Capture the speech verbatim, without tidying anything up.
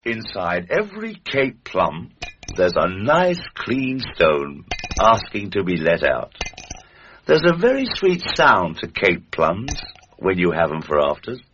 Inside every Cape plum, there's a nice clean stone asking to be let out. There's a very sweet sound to Cape plums when you have 'em for afters.